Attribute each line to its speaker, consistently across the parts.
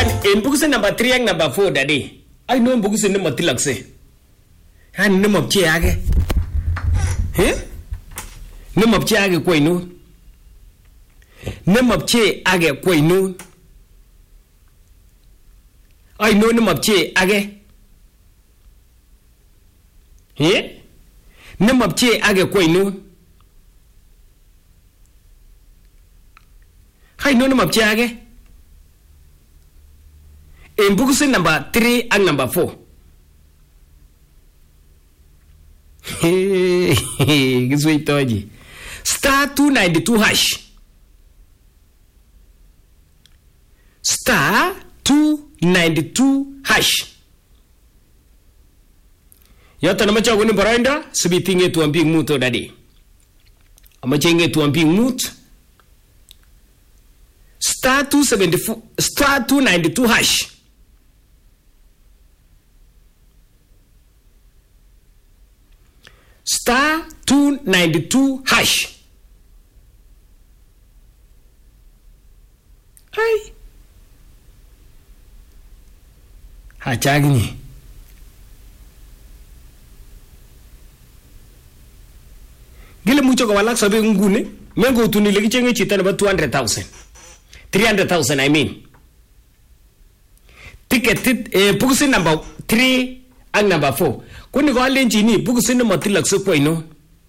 Speaker 1: Yani en bukusin number 3 ak number 4 daddy. Ay no bukusin nemo tilakse. Yani nemo pche age. Nemo pche age kwa inu. Nemo pche age kwa inu. Ay no nemo pche age. Nemo pche age kwa inu. Ay no nemo pche age. En bukusin number 3 and number 4. Kiswahili star 292 hash. Star 292 hash. Yote na macha wuni barainda sibitinge tuambie muto dadi. Amachenge tuambie mut. Star 274 star 292 hash. Star 292 hash. Hai. Hachagni. Gile mucho kwa walak sabi ngune. Mengo utunile kichenge chita naba 200,000. 300,000 I mean. Ticket pukusi number 3 and number 4. Kuni kwa lenji ni pukusi number 3 lakso kwa ino.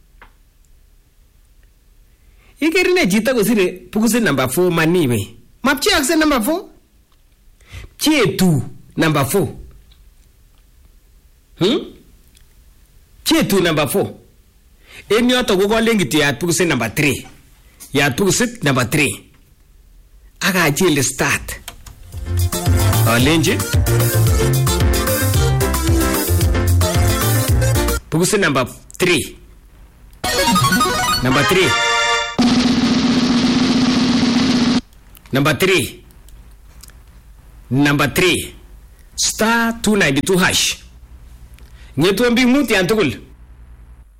Speaker 1: Ikerine jita kusire pukusi number 4 maniwe. Mapchi akse number 4? Chie 2 number 4. Chie 2 number 4. Eni yoto kwa lengi ti ya pukusi number 3. Ya pukusi number 3. Aka ajili start. Lenji. Pukusi number 3. Number 3. Number 3. Number 3. Star 292 hash. Nyetu ambi muti antukul.